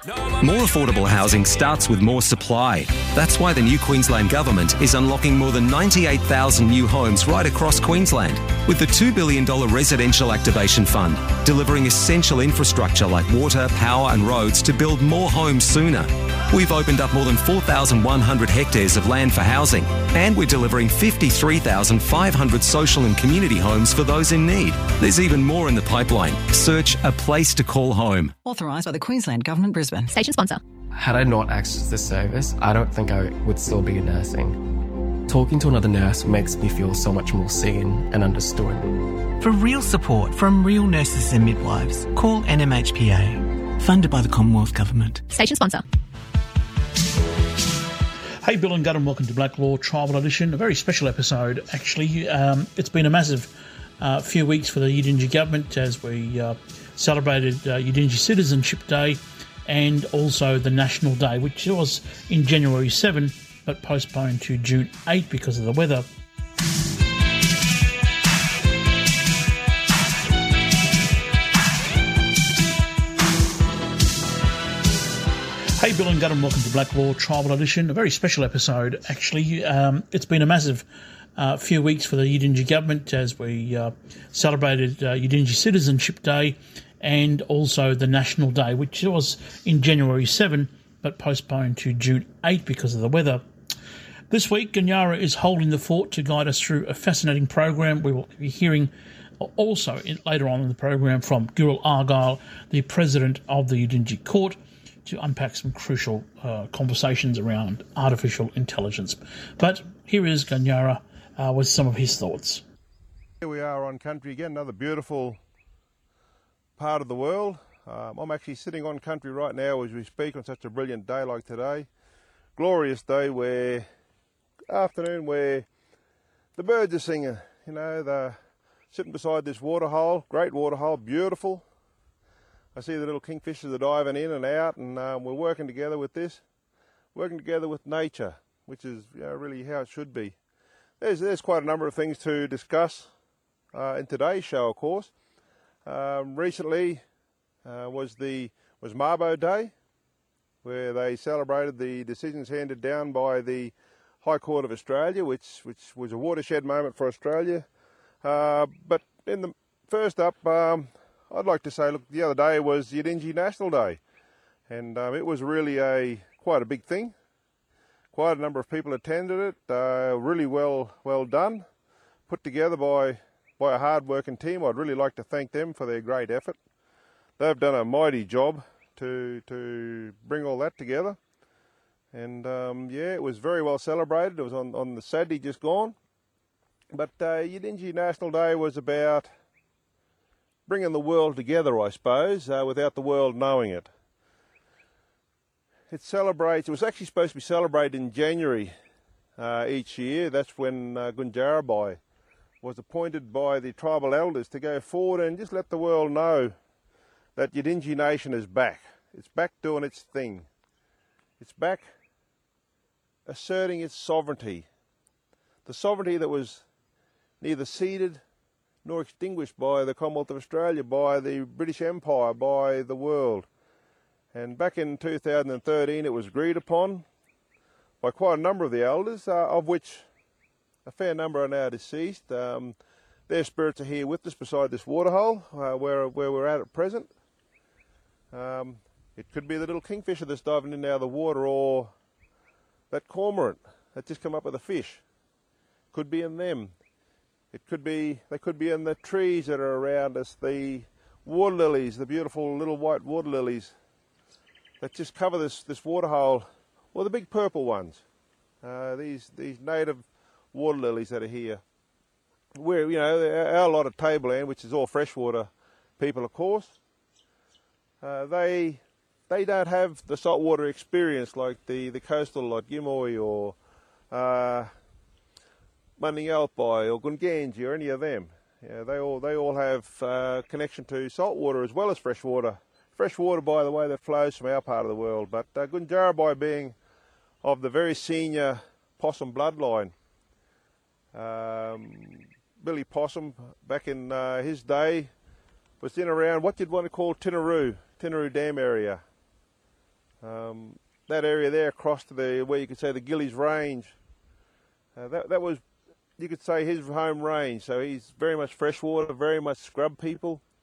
More affordable housing starts with more supply. That's why the new Queensland Government is unlocking more than 98,000 new homes right across Queensland, with the $2 billion Residential Activation Fund, delivering essential infrastructure like water, power and roads to build more homes sooner. We've opened up more than 4,100 hectares of land for housing, and we're delivering 53,500 social and community homes for those in need. There's even more in the pipeline. Search A Place to Call Home. Authorised by the Queensland Government, Brisbane. Station sponsor. Had I not accessed this service, I don't think I would still be nursing. Talking to another nurse makes me feel so much more seen and understood. For real support from real nurses and midwives, call NMHPA. Funded by the Commonwealth Government. Station sponsor. Hey, Bill and Gunn, welcome to Black Law Tribal Edition. A very special episode, actually. It's been a massive few weeks for the Yidinji government as we celebrated Yidinji Citizenship Day and also the National Day, which was in January 7, but postponed to June 8 because of the weather. Hey, Bill and Gunn, welcome to Black Law Tribal Edition. A very special episode, actually. It's been a massive few weeks for the Yidinji government as we celebrated Yidinji Citizenship Day and also the National Day, which was in January 7, but postponed to June 8 because of the weather. This week, Ganyara is holding the fort to guide us through a fascinating program. We will be hearing also later on in the program from Gurul Argyle, the president of the Yidinji Court, to unpack some crucial conversations around artificial intelligence. But here is Ganyara with some of his thoughts. Here we are on country again, another beautiful part of the world. I'm actually sitting on country right now as we speak on such a brilliant day like today. Glorious day afternoon where the birds are singing. You know, they're sitting beside this waterhole, great waterhole, beautiful. I see the little kingfishers are diving in and out, and we're working together with this, working together with nature, which is really how it should be. There's quite a number of things to discuss in today's show, of course. Recently was Mabo Day, where they celebrated the decisions handed down by the High Court of Australia, which was a watershed moment for Australia. But in the first up, I'd like to say, look, the other day was Yidinji National Day, and it was really quite a big thing. Quite a number of people attended it. Really well done, put together by a hard-working team. I'd really like to thank them for their great effort. They've done a mighty job to bring all that together, and it was very well celebrated. It was on the Saturday just gone, but Yidinji National Day was about bringing the world together, I suppose, without the world knowing it. It was actually supposed to be celebrated in January each year. That's when Gunjarabai was appointed by the tribal elders to go forward and just let the world know that Yidinji Nation is back. It's back doing its thing. It's back asserting its sovereignty. The sovereignty that was neither ceded nor extinguished by the Commonwealth of Australia, by the British Empire, by the world. And back in 2013 it was agreed upon by quite a number of the elders, of which a fair number are now deceased. Their spirits are here with us beside this waterhole where we're at present. It could be the little kingfisher that's diving in and out of the water, or that cormorant that just come up with a fish. Could be in them. They could be in the trees that are around us, the water lilies, the beautiful little white water lilies that just cover this waterhole, or the big purple ones. These native water lilies that are here. Where our lot of tableland, which is all freshwater people, of course, they don't have the saltwater experience like the coastal, like Gimoy or Manyalpai or Gunganji or any of them. They all have connection to saltwater as well as freshwater. Freshwater, by the way, that flows from our part of the world. But Gunjarabai being of the very senior possum bloodline, Billy Possum back in his day was in around what you'd want to call Tinaroo Dam area. That area there across to where you could say the Gillies Range, that was, you could say, his home range. So he's very much freshwater, very much scrub people.